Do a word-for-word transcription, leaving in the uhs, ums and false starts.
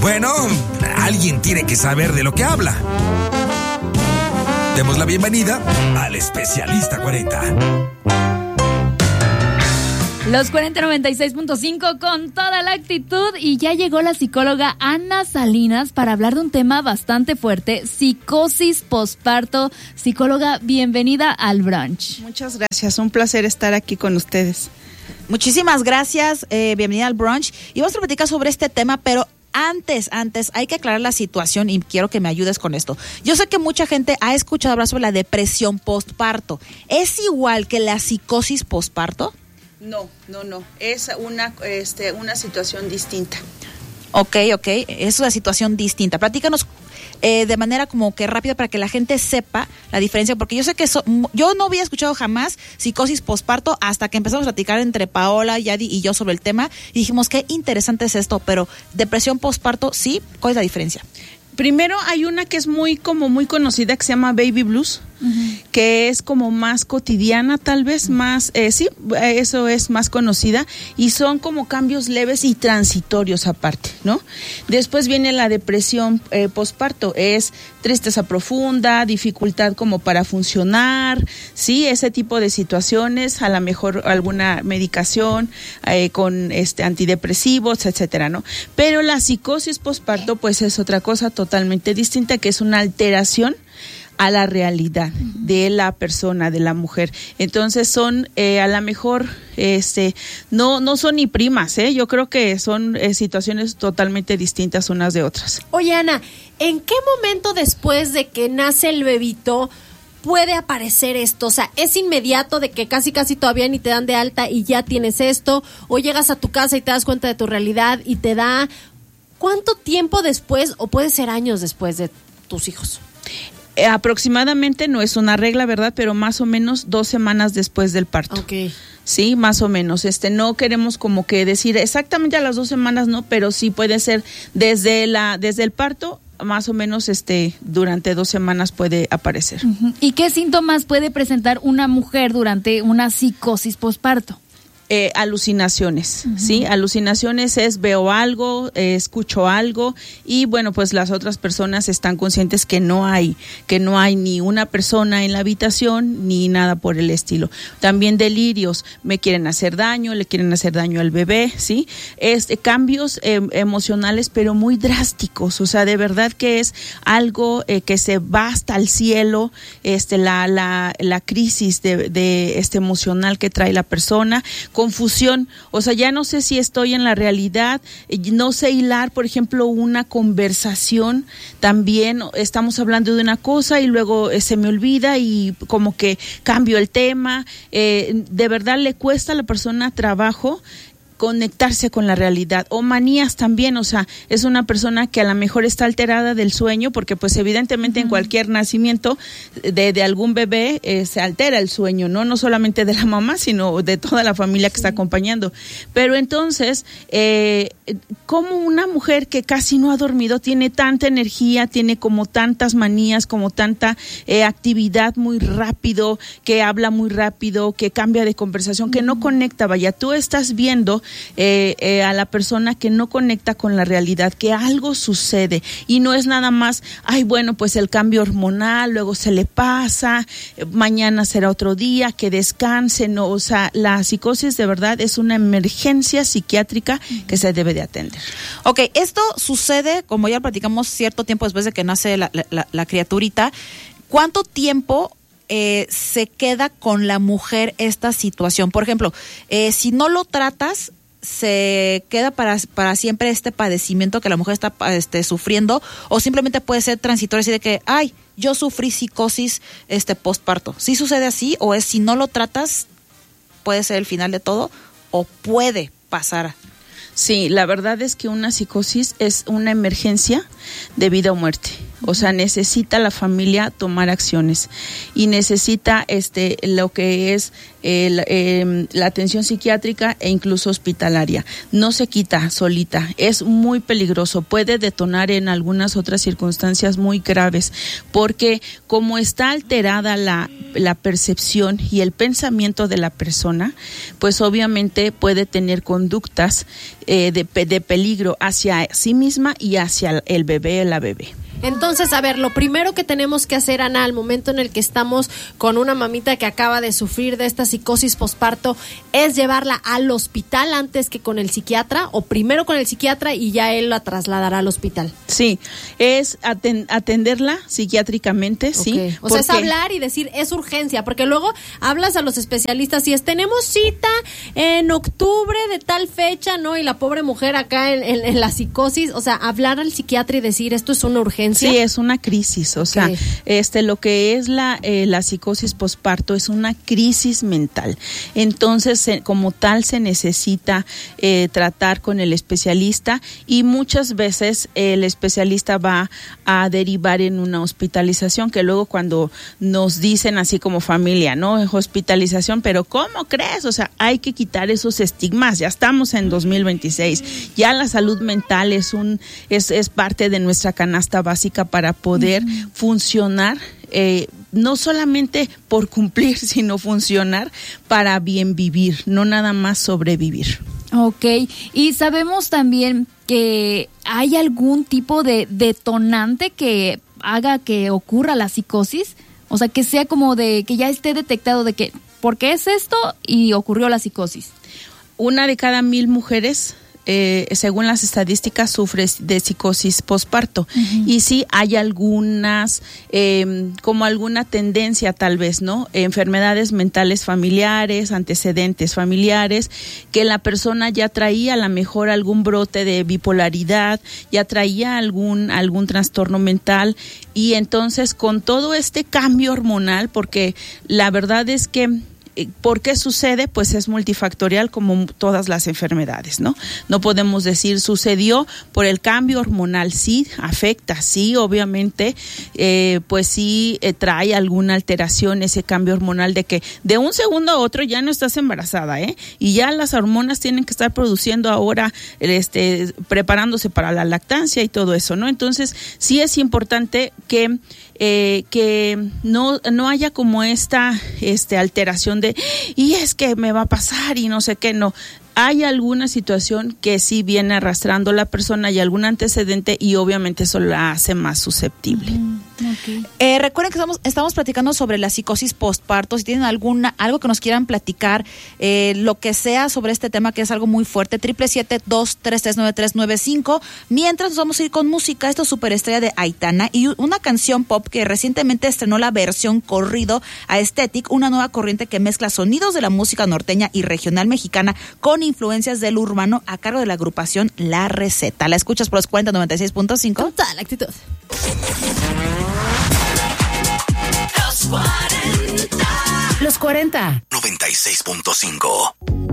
Bueno, alguien tiene que saber de lo que habla. Demos la bienvenida al especialista cuarenta. Los cuarenta noventa y seis punto cinco con toda la actitud, y ya llegó la psicóloga Ana Salinas para hablar de un tema bastante fuerte, psicosis posparto. Psicóloga, bienvenida al brunch. Muchas gracias, un placer estar aquí con ustedes. Muchísimas gracias, eh, bienvenida al brunch. Y vamos a platicar sobre este tema, pero antes, antes hay que aclarar la situación y quiero que me ayudes con esto. Yo sé que mucha gente ha escuchado hablar sobre la depresión postparto. ¿Es igual que la psicosis posparto? No, no, no, es una, este, una situación distinta. Ok, ok, es una situación distinta. Platícanos eh, de manera como que rápida para que la gente sepa la diferencia, porque yo sé que so, yo no había escuchado jamás psicosis posparto hasta que empezamos a platicar entre Paola, Yadi y yo sobre el tema y dijimos qué interesante es esto, pero depresión postparto, sí, ¿cuál es la diferencia? Primero hay una que es muy como muy conocida que se llama baby blues, uh-huh. que es como más cotidiana tal vez, uh-huh. más, eh, sí, eso es más conocida y son como cambios leves y transitorios aparte, ¿no? Después viene la depresión eh, postparto, es tristeza profunda, dificultad como para funcionar, sí, ese tipo de situaciones, a lo mejor alguna medicación eh, con este antidepresivos, etcétera, ¿no? Pero la psicosis postparto pues es otra cosa totalmente distinta, que es una alteración a la realidad de la persona, de la mujer. Entonces son eh, a lo mejor este no no son ni primas, ¿eh? Yo creo que son eh, situaciones totalmente distintas unas de otras. Oye, Ana, ¿en qué momento después de que nace el bebito puede aparecer esto? O sea, ¿es inmediato de que casi casi todavía ni te dan de alta y ya tienes esto? ¿O llegas a tu casa y te das cuenta de tu realidad y te da? ¿Cuánto tiempo después, o puede ser años después de tus hijos? Eh, aproximadamente, no es una regla, ¿verdad? Pero más o menos dos semanas después del parto. Okay. Sí, más o menos. Este, no queremos como que decir exactamente a las dos semanas, no, pero sí puede ser desde la, desde el parto, más o menos, este, durante dos semanas puede aparecer. Uh-huh. ¿Y qué síntomas puede presentar una mujer durante una psicosis posparto? Eh, alucinaciones, uh-huh. ¿sí? Alucinaciones es veo algo, eh, escucho algo y bueno, pues las otras personas están conscientes que no hay, que no hay ni una persona en la habitación ni nada por el estilo. También delirios, me quieren hacer daño, le quieren hacer daño al bebé, ¿sí? Este, cambios eh, emocionales pero muy drásticos, o sea, de verdad que es algo eh, que se va hasta el cielo, este, la, la, la crisis de, de este emocional que trae la persona. Confusión, o sea, ya no sé si estoy en la realidad, no sé hilar, por ejemplo, una conversación, también estamos hablando de una cosa y luego eh, se me olvida y como que cambio el tema, eh, de verdad le cuesta a la persona trabajo conectarse con la realidad, o manías también, o sea, es una persona que a lo mejor está alterada del sueño, porque pues evidentemente uh-huh. en cualquier nacimiento de, de algún bebé eh, se altera el sueño, ¿no? No solamente de la mamá, sino de toda la familia que sí. está acompañando. Pero entonces, eh, como una mujer que casi no ha dormido, tiene tanta energía, tiene como tantas manías, como tanta eh, actividad muy rápido, que habla muy rápido, que cambia de conversación, que uh-huh. no conecta, vaya, tú estás viendo Eh, eh, a la persona que no conecta con la realidad, que algo sucede y no es nada más, ay bueno, pues el cambio hormonal, luego se le pasa, eh, mañana será otro día, que descanse, no, o sea, la psicosis de verdad es una emergencia psiquiátrica que se debe de atender. Ok, esto sucede, como ya platicamos, cierto tiempo después de que nace la, la, la criaturita. ¿Cuánto tiempo eh, se queda con la mujer esta situación? Por ejemplo, eh, si no lo tratas, se queda para, para siempre este padecimiento que la mujer está este, sufriendo, o simplemente puede ser transitorio, así de que, ay, yo sufrí psicosis este postparto. ¿Sí sucede así? ¿O es si no lo tratas, puede ser el final de todo? ¿O puede pasar? Sí, la verdad es que una psicosis es una emergencia de vida o muerte. O sea, necesita la familia tomar acciones y necesita este lo que es el, eh, la atención psiquiátrica e incluso hospitalaria. No se quita solita, es muy peligroso, puede detonar en algunas otras circunstancias muy graves, porque como está alterada la, la percepción y el pensamiento de la persona, pues obviamente puede tener conductas eh, de, de peligro hacia sí misma y hacia el bebé o la bebé. Entonces, a ver, lo primero que tenemos que hacer, Ana, al momento en el que estamos con una mamita que acaba de sufrir de esta psicosis posparto, es llevarla al hospital antes que con el psiquiatra, o primero con el psiquiatra y ya él la trasladará al hospital. Sí, es aten- atenderla psiquiátricamente, Okay. sí. O sea, es hablar y decir, es urgencia, porque luego hablas a los especialistas y es, tenemos cita en octubre de tal fecha, ¿no? Y la pobre mujer acá en, en, en la psicosis, o sea, hablar al psiquiatra y decir, esto es una urgencia. Sí, es una crisis, o okay. sea, este lo que es la eh, la psicosis posparto es una crisis mental. Entonces, se, como tal, se necesita eh, tratar con el especialista y muchas veces el especialista va a derivar en una hospitalización, que luego cuando nos dicen así como familia, ¿no? Hospitalización, pero ¿cómo crees? O sea, hay que quitar esos estigmas. Ya estamos en dos mil veintiséis. Ya la salud mental es un es es parte de nuestra canasta básica para poder uh-huh. funcionar, eh, no solamente por cumplir, sino funcionar para bien vivir, no nada más sobrevivir. Ok, y sabemos también que hay algún tipo de detonante que haga que ocurra la psicosis, o sea, que sea como de que ya esté detectado de que, ¿por qué es esto? Y ocurrió la psicosis. Una de cada mil mujeres, Eh, según las estadísticas, sufre de psicosis posparto. Uh-huh. Y sí hay algunas, eh, como alguna tendencia tal vez, ¿no? Enfermedades mentales familiares, antecedentes familiares, que la persona ya traía a lo mejor algún brote de bipolaridad, ya traía algún, algún trastorno mental, y entonces con todo este cambio hormonal, porque la verdad es que ¿por qué sucede? Pues es multifactorial como todas las enfermedades, ¿no? No podemos decir sucedió por el cambio hormonal, sí afecta, sí, obviamente, eh, pues sí eh, trae alguna alteración ese cambio hormonal de que de un segundo a otro ya no estás embarazada, ¿eh? Y ya las hormonas tienen que estar produciendo ahora, este, preparándose para la lactancia y todo eso, ¿no? Entonces sí es importante que Eh, que no no haya como esta este alteración de y es que me va a pasar y no sé qué, no. Hay alguna situación que sí viene arrastrando la persona y algún antecedente y obviamente eso la hace más susceptible. Mm, okay. eh, recuerden que estamos, estamos platicando sobre la psicosis postparto. Si tienen alguna algo que nos quieran platicar, eh, lo que sea sobre este tema, que es algo muy fuerte, triple siete dos tres tres nueve tres nueve cinco. Mientras nos vamos a ir con música, esto es Superestrella de Aitana y una canción pop que recientemente estrenó la versión corrido Aesthetic, una nueva corriente que mezcla sonidos de la música norteña y regional mexicana con influencias del urbano a cargo de la agrupación La Receta. La escuchas por los cuarenta noventa y seis punto cinco. Con toda la actitud. Los cuarenta. noventa y seis punto cinco.